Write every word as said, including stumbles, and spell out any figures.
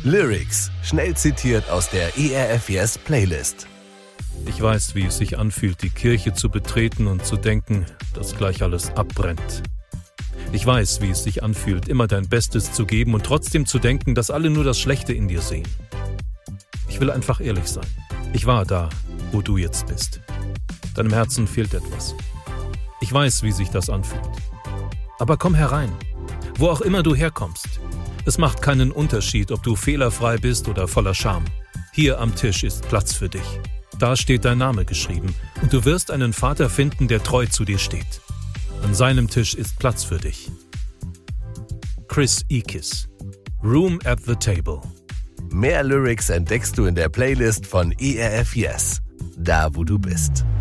Lyrics, schnell zitiert aus der E R F Yes Playlist. Ich weiß, wie es sich anfühlt, die Kirche zu betreten und zu denken, dass gleich alles abbrennt. Ich weiß, wie es sich anfühlt, immer dein Bestes zu geben und trotzdem zu denken, dass alle nur das Schlechte in dir sehen. Ich will einfach ehrlich sein. Ich war da, wo du jetzt bist. Deinem Herzen fehlt etwas. Ich weiß, wie sich das anfühlt. Aber komm herein, wo auch immer du herkommst. Es macht keinen Unterschied, ob du fehlerfrei bist oder voller Scham. Hier am Tisch ist Platz für dich. Da steht dein Name geschrieben und du wirst einen Vater finden, der treu zu dir steht. An seinem Tisch ist Platz für dich. Chris Ekis, Room at the Table. Mehr Lyrics entdeckst du in der Playlist von E R F Yes, da wo du bist.